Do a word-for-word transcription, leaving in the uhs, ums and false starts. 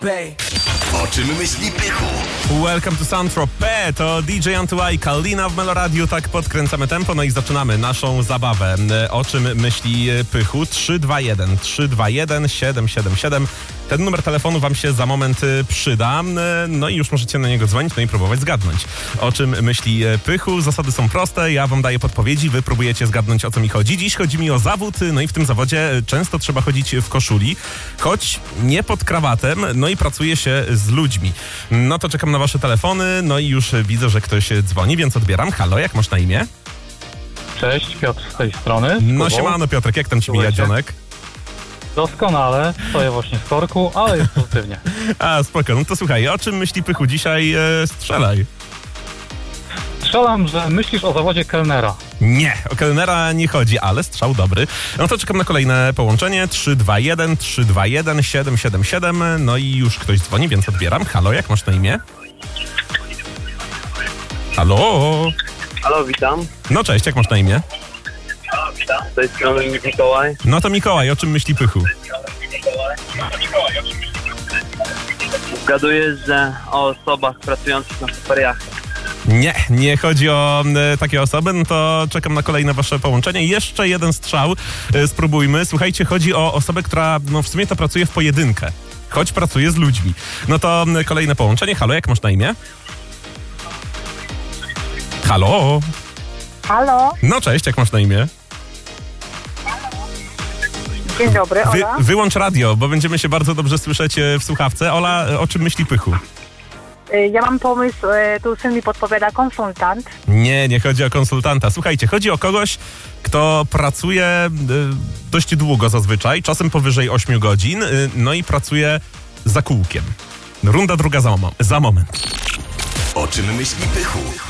O czym myśli Pychu? Welcome to Saint-Tropez, to D J Antoine, Kalina w Meloradiu, tak podkręcamy tempo, no i zaczynamy naszą zabawę. O czym myśli Pychu? trzy dwa jeden trzy dwa jeden siedem siedem siedem. Ten numer telefonu wam się za moment przyda, no i już możecie na niego dzwonić, no i próbować zgadnąć. O czym myśli Pychu? Zasady są proste, ja wam daję podpowiedzi, wy próbujecie zgadnąć, o co mi chodzi. Dziś chodzi mi o zawód, no i w tym zawodzie często trzeba chodzić w koszuli, choć nie pod krawatem, no i pracuje się z ludźmi. No to czekam na wasze telefony, no i już widzę, że ktoś dzwoni, więc odbieram. Halo, jak masz na imię? Cześć, Piotr z tej strony. No siemano Piotrek, jak tam ci mija dzionek? Doskonale, stoję właśnie w korku, ale jest pozytywnie. A, spoko, no to słuchaj, o czym myśli Pychu dzisiaj? E, strzelaj. Strzelam, że myślisz o zawodzie kelnera. Nie, o kelnera nie chodzi, ale strzał dobry. No to czekam na kolejne połączenie. trzy dwa jeden trzy dwa jeden siedem siedem siedem. No i już ktoś dzwoni, więc odbieram. Halo, jak masz na imię? Halo? Halo, witam. No cześć, jak masz na imię? Halo, witam. Z tej strony Mikołaj. No to Mikołaj, o czym myśli Pychu? Zgaduję, że o osobach pracujących na superjachtach. Nie, nie chodzi o e, takie osoby, no to czekam na kolejne wasze połączenie. Jeszcze jeden strzał, e, spróbujmy. Słuchajcie, chodzi o osobę, która no w sumie to pracuje w pojedynkę, choć pracuje z ludźmi. No to e, kolejne połączenie. Halo, jak masz na imię? Halo? Halo, No cześć, jak masz na imię? dzień dobry, Wy, Ola. wyłącz radio, bo będziemy się bardzo dobrze słyszeć e, w słuchawce. Ola, e, o czym myśli Pychu? Y, Ja mam pomysł, y, tu syn mi podpowiada, konsultant. Nie, nie chodzi o konsultanta. Słuchajcie, chodzi o kogoś, kto pracuje y, dość długo zazwyczaj, czasem powyżej ośmiu godzin, y, no i pracuje za kółkiem. Runda druga za, mom- za moment. O czym myśli Pychu?